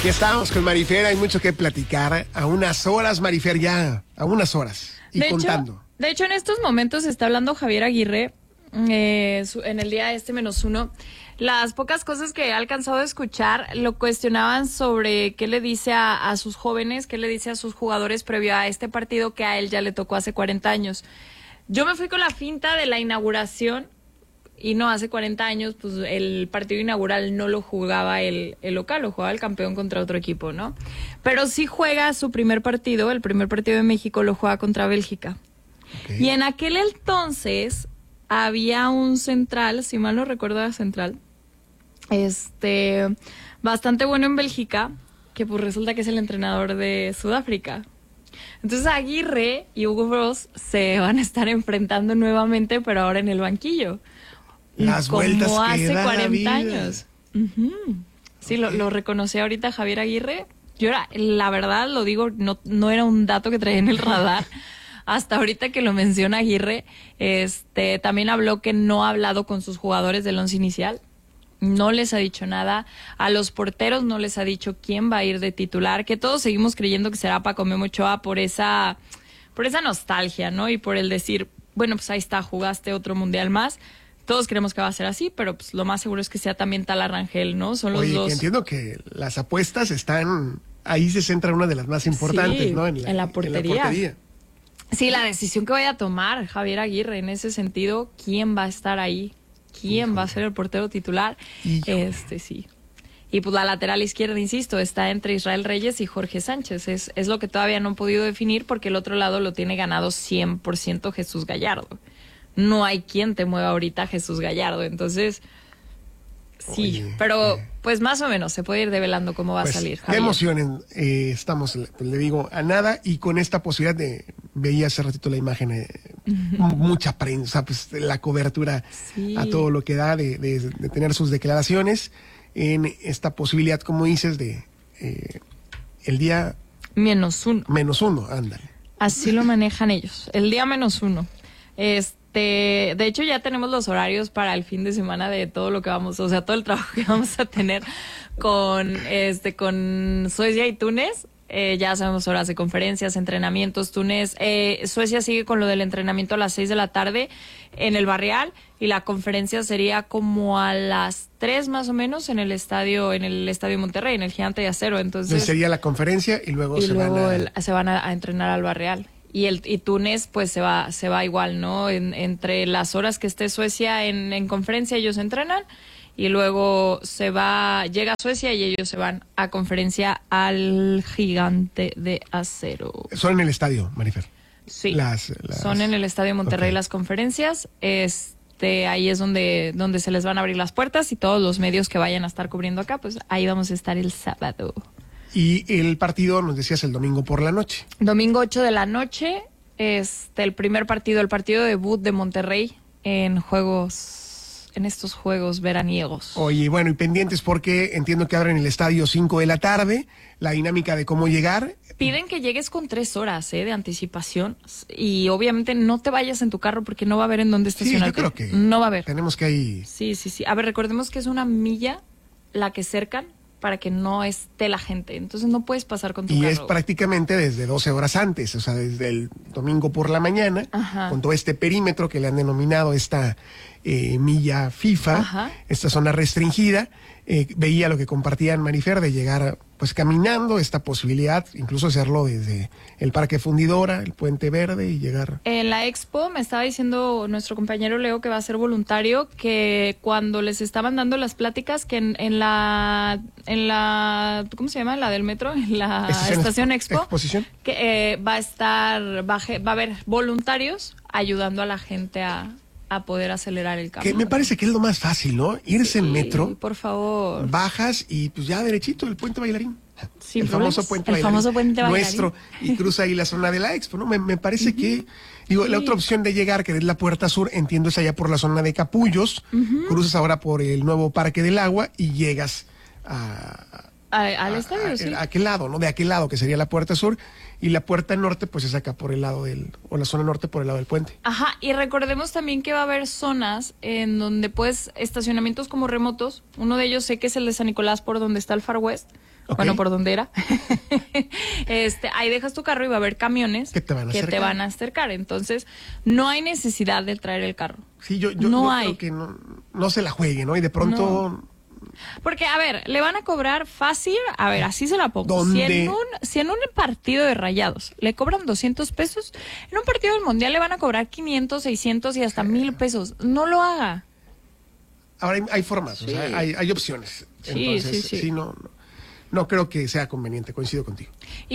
Aquí estamos con Marifer, hay mucho que platicar. A unas horas, Marifer, ya, a unas horas. Y de contando. De hecho, en estos momentos está hablando Javier Aguirre, en el día -1. Las pocas cosas que he alcanzado a escuchar lo cuestionaban sobre qué le dice a sus jóvenes, qué le dice a sus jugadores previo a este partido que a él ya le tocó hace 40 años. Yo me fui con la finta de la inauguración. Y no, hace 40 años, pues el partido inaugural no lo jugaba el local, lo jugaba el campeón contra otro equipo, ¿no? Pero sí juega su primer partido, el primer partido de México lo juega contra Bélgica. Okay. Y en aquel entonces había un central, si mal no recuerdo era central, bastante bueno en Bélgica, que pues resulta que es el entrenador de Sudáfrica. Entonces Aguirre y Hugo Broos se van a estar enfrentando nuevamente, pero ahora en el banquillo. Las vueltas como hace que da 40 años. Sí, lo reconocí ahorita Javier Aguirre. Yo la verdad lo digo, no era un dato que traía en el radar. Hasta ahorita que lo menciona Aguirre, también habló que no ha hablado con sus jugadores del once inicial. No les ha dicho nada. A los porteros no les ha dicho quién va a ir de titular, que todos seguimos creyendo que será Paco Memo Ochoa por esa nostalgia, ¿no? Y por el decir, bueno, pues ahí está, jugaste otro mundial más. Todos creemos que va a ser así, pero pues lo más seguro es que sea también Tala Rangel, ¿no? Son los dos. Entiendo que las apuestas están, ahí se centra una de las más importantes, sí, ¿no? En la portería. Sí, la decisión que vaya a tomar Javier Aguirre en ese sentido, ¿quién va a estar ahí? ¿Quién va a ser el portero titular? Sí. Y pues la lateral izquierda, insisto, está entre Israel Reyes y Jorge Sánchez. Es lo que todavía no han podido definir porque el otro lado lo tiene ganado 100% Jesús Gallardo. No hay quien te mueva ahorita Jesús Gallardo, entonces sí, pero pues más o menos se puede ir develando cómo va a salir. Qué emoción, estamos, le digo, a nada, y con esta posibilidad veía hace ratito la imagen, mucha prensa, pues la cobertura a todo lo que da de tener sus declaraciones en esta posibilidad, como dices, de el día -1, ándale. Así lo manejan ellos, el día -1. De hecho, ya tenemos los horarios para el fin de semana de todo lo que todo el trabajo que vamos a tener con Suecia y Túnez. Ya sabemos horas de conferencias, entrenamientos. Suecia sigue con lo del entrenamiento a las 6 de la tarde en el Barrial, y la conferencia sería como a las 3 más o menos en el estadio Monterrey, en el Gigante de Acero. Entonces sería la conferencia y luego se van a entrenar al Barrial. Y Túnez pues se va igual, ¿no? Entre las horas que esté Suecia en conferencia, ellos entrenan, y luego llega a Suecia y ellos se van a conferencia al Gigante de Acero. ¿Son en el estadio, Marifer? Sí, son en el estadio Monterrey las conferencias. Ahí es donde se les van a abrir las puertas, y todos los medios que vayan a estar cubriendo acá, pues ahí vamos a estar el sábado. Y el partido, nos decías, el domingo por la noche. Domingo 8 de la noche, el partido debut de Monterrey en estos juegos veraniegos. Oye, bueno, y pendientes porque entiendo que abren el estadio 5 de la tarde, la dinámica de cómo llegar. Piden que llegues con 3 horas de anticipación, y obviamente no te vayas en tu carro porque no va a haber en dónde estacionarte. Sí, yo creo que no va a haber. Tenemos que ir. Sí. A ver, recordemos que es una milla la que cercan para que no esté la gente, entonces no puedes pasar con tu carro. Y es prácticamente desde 12 horas antes, o sea, desde el domingo por la mañana, con todo este perímetro que le han denominado esta milla FIFA, esta zona restringida. Veía lo que compartían Marifer de llegar pues caminando, esta posibilidad, incluso hacerlo desde el Parque Fundidora, el Puente Verde, y llegar. En la expo me estaba diciendo nuestro compañero Leo, que va a ser voluntario, que cuando les estaban dando las pláticas, que en la ¿cómo se llama? La del metro, en la estación Expo, exposición, que va a haber voluntarios ayudando a la gente a poder acelerar el cambio. Que me parece que es lo más fácil, ¿no? Irse en metro. Por favor. Bajas y pues ya derechito el Puente Bailarín. El famoso puente bailarín. Nuestro, y cruza ahí la zona de la Expo, ¿no? Me parece que, la otra opción de llegar, que es la Puerta Sur, entiendo, es allá por la zona de Capullos, cruzas ahora por el nuevo Parque del Agua y llegas al estadio, a aquel lado, ¿no? De aquel lado, que sería la Puerta Sur, y la Puerta Norte, pues es acá por el lado o la zona norte por el lado del puente. Ajá, y recordemos también que va a haber zonas en donde estacionamientos como remotos. Uno de ellos sé que es el de San Nicolás, por donde está el Far West. Okay. Bueno, por donde era. Ahí dejas tu carro y va a haber camiones que te van a acercar. Entonces, no hay necesidad de traer el carro. Sí, yo creo que no se la juegue, ¿no? Y de pronto... No. Porque, a ver, le van a cobrar fácil, a ver, así se la pongo. ¿Dónde? Si en un partido de Rayados le cobran 200 pesos, en un partido del Mundial le van a cobrar 500, 600 y hasta 1,000 pesos. No lo haga. Ahora hay formas, sí. O sea, hay opciones. Entonces, sí, no creo que sea conveniente, coincido contigo.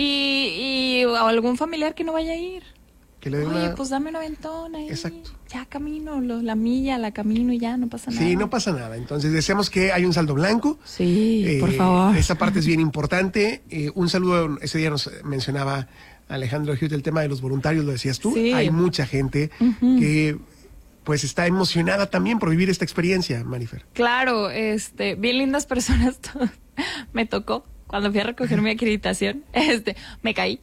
Y algún familiar que no vaya a ir. Que le dé pues dame una aventón ahí. Exacto. Ya camino, la milla, la camino y ya, no pasa nada. Sí, no pasa nada. Entonces, deseamos que haya un saldo blanco. Sí, por favor. Esa parte es bien importante. Un saludo, ese día nos mencionaba Alejandro Hughes el tema de los voluntarios, lo decías tú. Sí. Hay mucha gente que pues está emocionada también por vivir esta experiencia, Marifer. Claro, bien lindas personas. Me tocó cuando fui a recoger mi acreditación, me caí.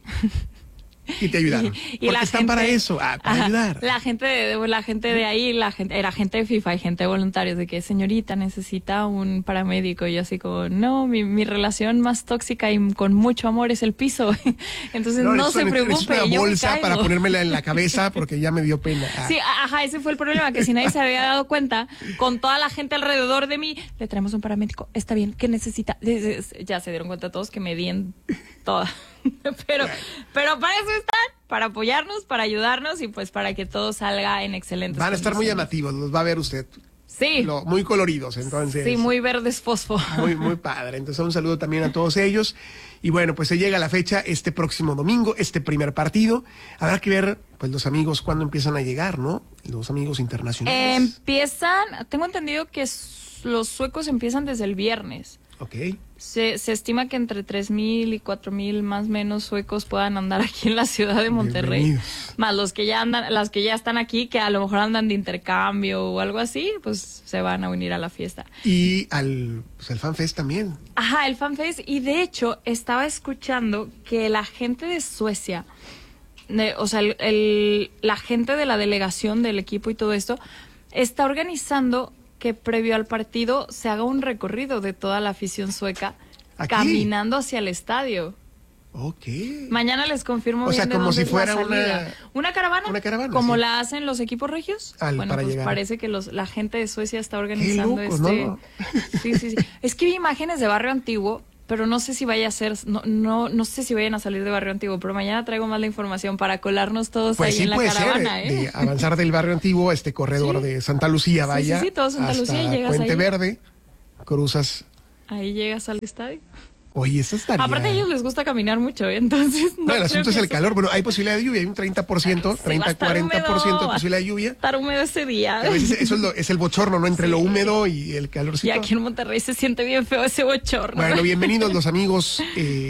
Y te ayudaron. Porque están para eso, para ayudar. La gente de ahí, era gente de FIFA y gente de voluntarios, de que señorita necesita un paramédico. Y yo así como, no, mi relación más tóxica y con mucho amor es el piso. Entonces no se preocupe. Es una bolsa para ponérmela en la cabeza porque ya me dio pena. Sí, ese fue el problema, que si nadie se había dado cuenta, con toda la gente alrededor de mí, le traemos un paramédico, está bien, ¿qué necesita? Ya se dieron cuenta todos que me di en toda. Pero para eso están, para apoyarnos, para ayudarnos y pues para que todo salga en excelentes Van a estar muy condiciones. llamativos, los va a ver usted. Sí. Muy coloridos, entonces. Sí, muy verdes fosfo. Muy padre. Entonces un saludo también a todos ellos. Y bueno, pues se llega la fecha, este próximo domingo, este primer partido. Habrá que ver, pues los amigos cuándo empiezan a llegar, ¿no? Los amigos internacionales. Tengo entendido que los suecos empiezan desde el viernes. Ok. Se estima que entre 3,000 y 4,000 más o menos suecos puedan andar aquí en la ciudad de Monterrey. Bienvenidos. Más los que ya están aquí, que a lo mejor andan de intercambio o algo así, pues se van a unir a la fiesta. Y al FanFest también. Ajá, el FanFest. Y de hecho, estaba escuchando que la gente de Suecia, la gente de la delegación del equipo y todo esto, está organizando que previo al partido se haga un recorrido de toda la afición sueca ¿Aquí? Caminando hacia el estadio. Ok. Mañana les confirmo o sea, bien de como dónde si es fuera la salida. Una caravana. Una caravana, como sí. la hacen los equipos regios. Para pues llegar. parece que la gente de Suecia está organizando Qué locos, ¿no? Sí. Es que vi imágenes de Barrio Antiguo, pero no sé si vaya a ser, no sé si vayan a salir de Barrio Antiguo, pero mañana traigo más la información para colarnos todos pues ahí sí, en la puede caravana, ser, de avanzar del Barrio Antiguo a este corredor de Santa Lucía, vaya. Sí, todo Santa Lucía y llegas Puente ahí. Verde, cruzas. Ahí llegas al estadio. Oye, eso estaría... Aparte a ellos les gusta caminar mucho, entonces... No, el asunto es el calor. Bueno, hay posibilidad de lluvia, hay un 30%, 30-40% de posibilidad de lluvia. Estar húmedo ese día. A veces eso es el bochorno, ¿no? Entre lo húmedo y el calorcito. Y aquí en Monterrey se siente bien feo ese bochorno. Bueno, bienvenidos los amigos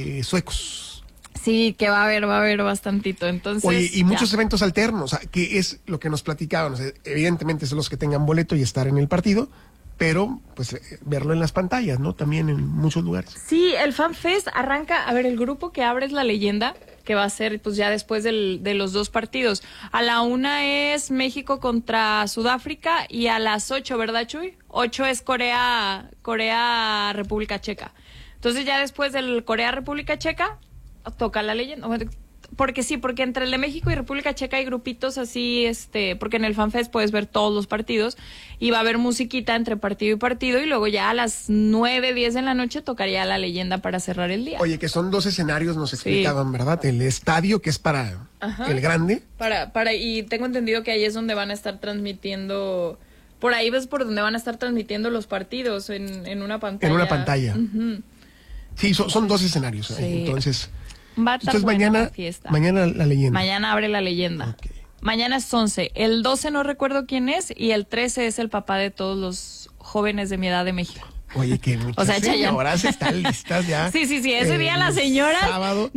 suecos. Sí, que va a haber bastantito. Entonces, oye, y muchos eventos alternos, que es lo que nos platicaban. O sea, evidentemente son los que tengan boleto y estar en el partido, pero pues verlo en las pantallas, ¿no? También en muchos lugares. Sí, el FanFest arranca, a ver, el grupo que abre es La Leyenda, que va a ser pues ya después de los dos partidos. A la 1 es México contra Sudáfrica y a las 8, ¿verdad, Chuy? 8 es Corea, República Checa. Entonces ya después del Corea, República Checa, toca La Leyenda. Porque entre el de México y República Checa hay grupitos así, porque en el FanFest puedes ver todos los partidos y va a haber musiquita entre partido y partido y luego ya a las 9, 10 de la noche tocaría La Leyenda para cerrar el día. Oye, que son dos escenarios, nos explicaban, ¿verdad? El estadio, que es para el grande. Y tengo entendido que ahí es donde van a estar transmitiendo, por ahí ves por donde van a estar transmitiendo los partidos en una pantalla. En una pantalla. Uh-huh. Sí, son dos escenarios. Sí. Entonces... Va a estar Entonces buena la fiesta. Mañana La Leyenda. Mañana abre La Leyenda. Okay. Mañana es 11. El 12 no recuerdo quién es y el 13 es el papá de todos los jóvenes de mi edad de México. Oye, que muchas señoras están listas ya. Sí. Ese día las señoras... Sábado,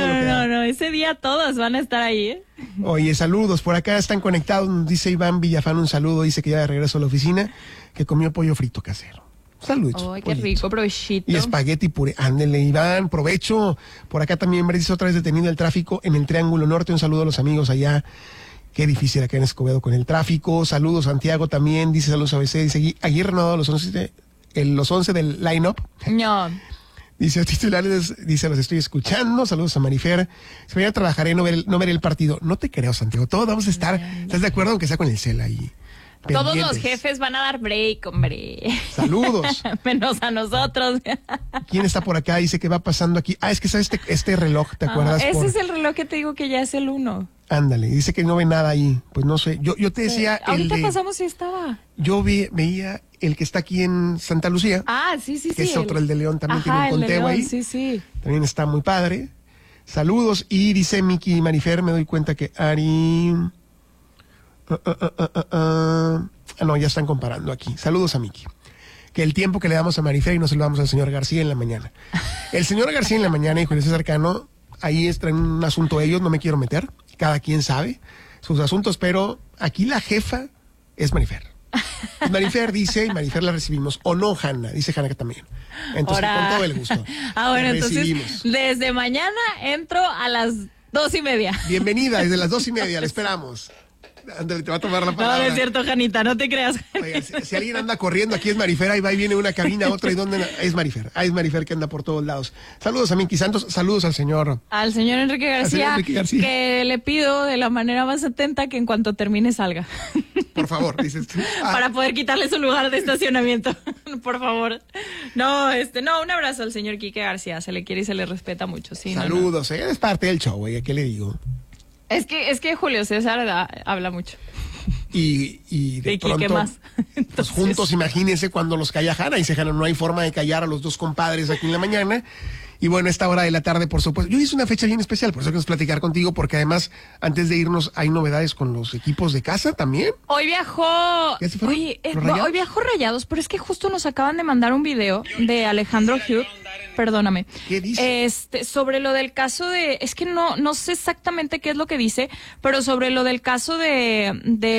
No. Ese día todas van a estar ahí, ¿eh? Oye, saludos. Por acá están conectados. Nos dice Iván Villafán un saludo. Dice que ya de regreso a la oficina, que comió pollo frito casero. Saludos. Ay, qué rico, provechito. Y espagueti puré. Ándele, Iván, provecho. Por acá también dice otra vez detenido el tráfico en el Triángulo Norte. Un saludo a los amigos allá. Qué difícil acá en Escobedo con el tráfico. Saludos, Santiago también. Dice saludos a ABC. Dice Aguirre no, los 11 del line-up. No. Dice, los titulares, dice, los estoy escuchando. Saludos a Marifer. Si mañana trabajaré, no veré el partido. No te creo, Santiago. Todos vamos a estar, ¿estás de acuerdo? Aunque sea con el cel ahí. Todos los jefes van a dar break, hombre. Saludos. Menos a nosotros. ¿Quién está por acá? Dice que va pasando aquí. Es que sabes este reloj, ¿te acuerdas? Ese es el reloj que te digo que ya es el 1. Ándale, dice que no ve nada ahí. Pues no sé. Yo te decía. Ahorita pasamos si estaba. Yo veía el que está aquí en Santa Lucía. Sí. Que es otro, el de León, también tiene un conteo León, ahí. Sí. También está muy padre. Saludos. Y dice Miki Marifer, me doy cuenta que Ari. No, ya están comparando aquí. Saludos a Miki. Que el tiempo que le damos a Marifer y no se lo damos al señor García en la mañana. El señor García en la mañana y Julio César Cano, ahí está en un asunto ellos, no me quiero meter. Cada quien sabe sus asuntos, pero aquí la jefa es Marifer. Marifer dice, y Marifer la recibimos. O no, Hanna, dice Hanna que también. Entonces, con todo el gusto. Bueno, entonces, desde mañana entro a las 2:30. Bienvenida, desde las 2:30, la esperamos. Andale, te va a tomar la palabra. No, es cierto, Janita, no te creas. Oiga, si alguien anda corriendo, aquí es Marifer, ahí va y viene una cabina, otra, ¿y dónde? Es Marifer. Es Marifer que anda por todos lados. Saludos a Miki Santos, saludos al señor. Al señor Enrique García, que le pido de la manera más atenta que en cuanto termine salga. Por favor, dices tú. Para poder quitarle su lugar de estacionamiento. Por favor. No, un abrazo al señor Quique García, se le quiere y se le respeta mucho. Sí, saludos, es parte del show, güey, ¿qué le digo? Es que Julio César habla mucho. Y de pronto, ¿qué más? Entonces, pues juntos, imagínense cuando los calla Hanna, y dice Hanna, no hay forma de callar a los dos compadres aquí en la mañana. Y bueno, esta hora de la tarde, por supuesto. Yo hice una fecha bien especial, por eso quiero platicar contigo, porque además, antes de irnos, hay novedades con los equipos de casa también. Hoy viajó Rayados, pero es que justo nos acaban de mandar un video de Alejandro Hugh. Perdóname. ¿Qué dice? Sobre lo del caso de, es que no sé exactamente qué es lo que dice, pero sobre lo del caso de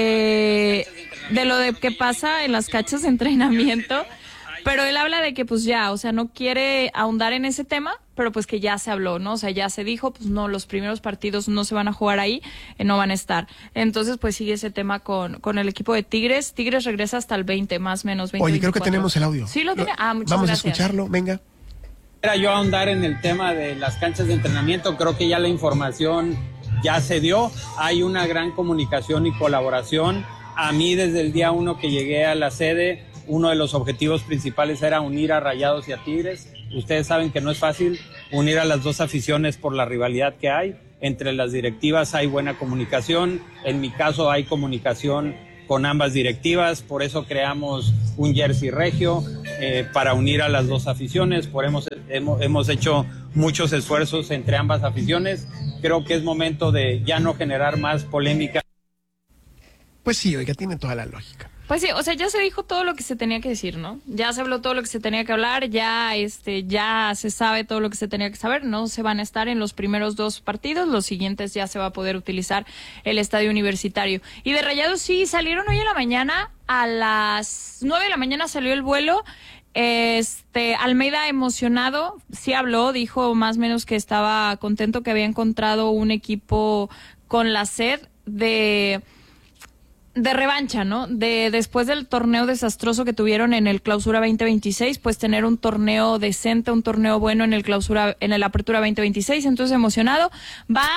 lo de que pasa en las canchas de entrenamiento, pero él habla de que pues ya, o sea, no quiere ahondar en ese tema, pero pues que ya se habló, ¿no? O sea, ya se dijo, pues no, los primeros partidos no se van a jugar ahí, no van a estar. Entonces, pues sigue ese tema con el equipo de Tigres. Tigres regresa hasta el 20, más o menos 20. Oye, creo 24. que tenemos el audio. Sí, lo tiene. Muchas Vamos gracias. a escucharlo, venga. Era yo ahondar en el tema de las canchas de entrenamiento, creo que ya la información ya se dio, hay una gran comunicación y colaboración. A mí desde el día 1 que llegué a la sede, uno de los objetivos principales era unir a Rayados y a Tigres. Ustedes saben que no es fácil unir a las dos aficiones por la rivalidad que hay. Entre las directivas hay buena comunicación, en mi caso hay comunicación con ambas directivas, por eso creamos un jersey regio para unir a las dos aficiones, hemos hecho muchos esfuerzos entre ambas aficiones, creo que es momento de ya no generar más polémica. Pues sí, oiga, tiene toda la lógica. Pues sí, o sea, ya se dijo todo lo que se tenía que decir, ¿no? Ya se habló todo lo que se tenía que hablar, ya se sabe todo lo que se tenía que saber, no se van a estar en los primeros 2 partidos, los siguientes ya se va a poder utilizar el estadio universitario. Y de Rayados sí, salieron hoy en la mañana, a las 9 de la mañana salió el vuelo. Almeida emocionado, sí habló, dijo más o menos que estaba contento que había encontrado un equipo con la sed de revancha, ¿no? Después del torneo desastroso que tuvieron en el Clausura 2026, pues tener un torneo decente, un torneo bueno en el Apertura 2026, entonces emocionado. Va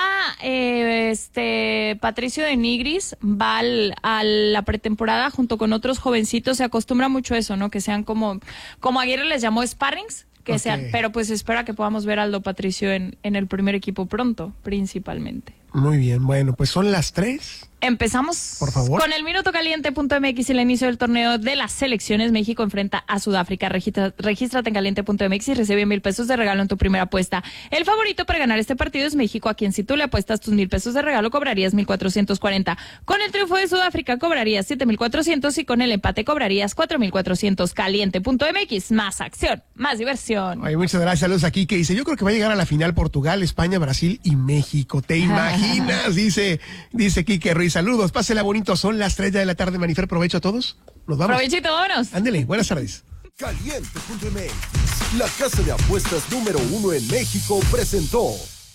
Patricio de Nigris, va a la pretemporada junto con otros jovencitos, se acostumbra mucho a eso, ¿no? Que sean como Aguirre les llamó sparrings, que sean, pero pues espera que podamos ver a Aldo Patricio en el primer equipo pronto, principalmente. Muy bien, bueno, pues son las 3. Empezamos por favor con el minutocaliente.mx y el inicio del torneo de las selecciones. México enfrenta a Sudáfrica. Regístrate en caliente.mx y recibe 1,000 pesos de regalo en tu primera apuesta. El favorito para ganar este partido es México, a quien si tú le apuestas tus 1,000 pesos de regalo cobrarías 1,440. Con el triunfo de Sudáfrica cobrarías 7,400 y con el empate cobrarías 4,400. Caliente.mx, más acción, más diversión. Ay, muchas gracias. Saludos aquí que dice, yo creo que va a llegar a la final Portugal, España, Brasil y México. ¿Te imaginas? dice Quique Ruiz. Saludos, pásela bonito, son las 3 de la tarde, Marifer, provecho a todos. Nos vamos. Provechito, vámonos. Ándele, buenas tardes. Caliente.mx, la casa de apuestas número 1 en México, presentó.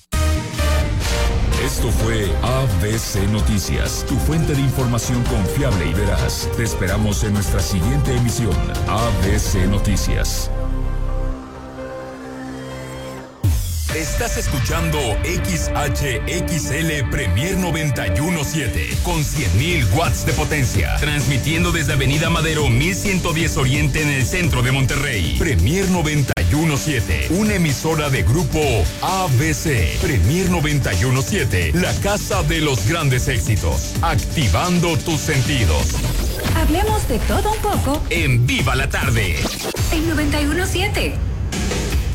Esto fue ABC Noticias, tu fuente de información confiable y veraz. Te esperamos en nuestra siguiente emisión, ABC Noticias. Estás escuchando XHXL Premier 91.7 con 100.000 watts de potencia, transmitiendo desde Avenida Madero 1110 Oriente en el centro de Monterrey. Premier 91.7, una emisora de grupo ABC. Premier 91.7, la casa de los grandes éxitos, activando tus sentidos. Hablemos de todo un poco En Viva la Tarde. en 91.7.